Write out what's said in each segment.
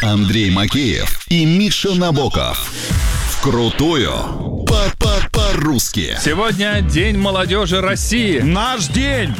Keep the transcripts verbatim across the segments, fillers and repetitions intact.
Андрей Макеев и Миша Набоков. Вкрутую по-по-по-русски. Сегодня День молодежи России. Наш день!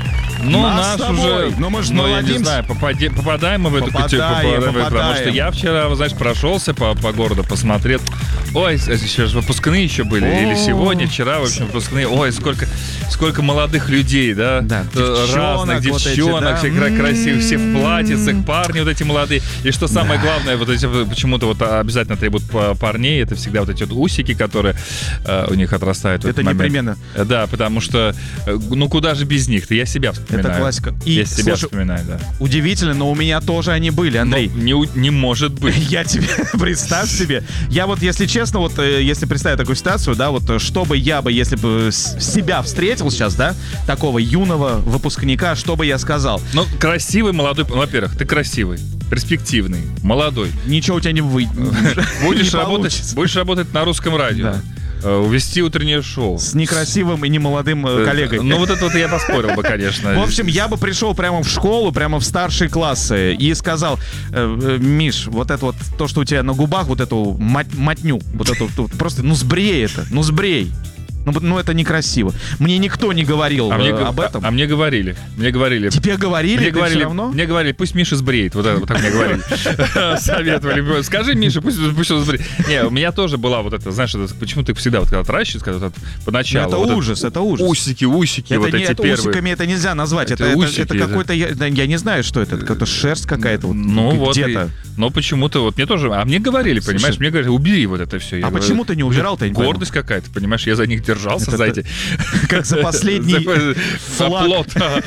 Ну, Нас наш с тобой. уже... Ну, мы же ну, я молодимся. не знаю, попади- попадаем мы в эту Попадаем, категорию, потому попадаем. что я вчера, знаешь, прошелся по, по городу, посмотрел. Ой, сейчас выпускные еще были, О. или сегодня, вчера, в общем, выпускные. Ой, сколько, сколько молодых людей, да? Да, Разных девчонок, вот эти, девчонок, да. все кра- красивые, все в платьицах, парни вот эти молодые. И что самое главное, вот эти почему-то вот обязательно требуют па- парней, это всегда вот эти вот усики, которые э, у них отрастают. в Это этот момент. непременно. Да, потому что, э, ну куда же без них-то? Я себя вспоминаю. Это классика. И, Я себя слушай, вспоминаю, да. удивительно, но у меня тоже они были, Андрей. Но не, у- не может быть. Я тебе, представь себе, я вот, если честно, вот, э, если представить такую ситуацию, да, вот, э, что бы я бы, если бы с- себя встретил сейчас, да, такого юного выпускника, что бы я сказал? Ну, красивый, молодой. Ну, во-первых, ты красивый, перспективный, молодой. Ничего у тебя не выйдет. Будешь работать, будешь работать на русском радио. Да. Э, Увести утреннее шоу. С некрасивым и немолодым э, коллегой. Ну, вот это вот я поспорил бы, конечно. В общем, я бы пришел прямо в школу, прямо в старшие классы и сказал: э, э, Миш, вот это вот, то, что у тебя на губах, вот эту мать, матню, вот эту, вот, просто, ну сбрей это, ну сбрей. Ну, вот- ну это некрасиво. Мне никто не говорил А э, мне, г- об этом. а мне говорили. Мне говорили. Тебе говорили, Мне ты говорили, все равно? мне говорили, пусть Миша сбреет. Вот, это, вот так мне говорили. Советовали. Скажи Мише, пусть, пусть он сбреет. Не, у меня тоже была вот это, знаешь, это, почему ты всегда вот когда отращиваешь, когда вот это Ну, поначалу. это вот ужас, это ужас. Усики, усики, Это вот не, эти это первые. усиками это нельзя назвать. Это, Это это, усики, это это- какой-то, я, да, я не знаю, что это, какая-то шерсть какая-то вот Ну вот, и- где-то. но почему-то вот мне тоже, а мне говорили, Слушай, понимаешь, мне говорили, убери вот это все. А почему ты не убирал-то, я не пойму? Гордость какая-то, понимаешь, я за них держался, Это- за эти... Как за последний флаг. Оплот,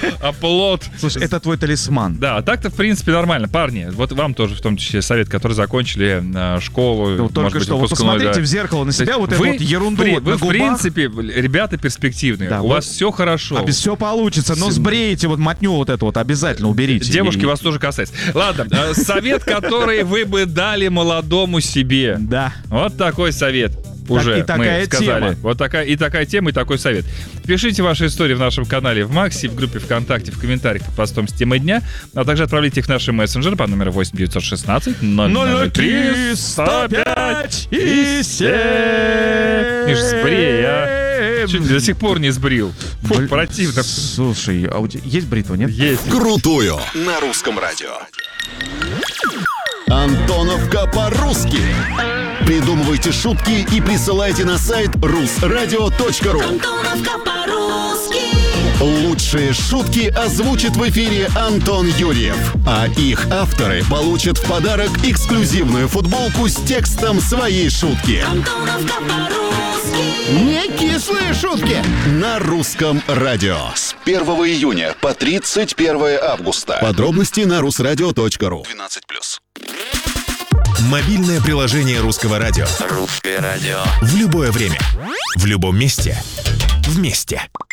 оплот. Слушай, это твой талисман. Да, а так-то, в принципе, нормально. Парни, вот вам тоже, в том числе, совет, которые закончили э, школу, Ну, может только быть, что, вот выпускной, посмотрите да. в зеркало на То есть себя, вот вы эту вот ерунду при- вот Вы, на в губах. принципе, ребята перспективные, Да, у вы- вас все хорошо. А без все получится, но С- сбрейте вот матню вот эту вот, обязательно уберите. Девушки, И- вас тоже касается. Ладно, э, совет, который вы бы дали молодому себе. Да. Вот такой совет. Уже и такая мы сказали. тема. Вот такая и такая тема, и такой совет. Пишите ваши истории в нашем канале в Максе, в группе ВКонтакте, в комментариях под постом с темой дня, а также отправляйте их в наши мессенджеры по номеру восемь девятьсот шестнадцать ноль три сто пять и семь. Миш, сбрей, а. Чуть до сих пор не сбрил. Фу, Блин, противно. Слушай, а у тебя есть бритва, нет? Есть. Крутую на русском радио. Антоновка по-русски. Придумывайте шутки и присылайте на сайт русрадио точка ру. Антоновка по-русски. Лучшие шутки озвучит в эфире Антон Юрьев, а их авторы получат в подарок эксклюзивную футболку с текстом своей шутки. Антоновка по-русски. Не кислые шутки на русском радио. С первого июня по тридцать первое августа. Подробности на русрадио точка ру. двенадцать плюс. Мобильное приложение Русского радио. Русское радио. В любое время. В любом месте. Вместе.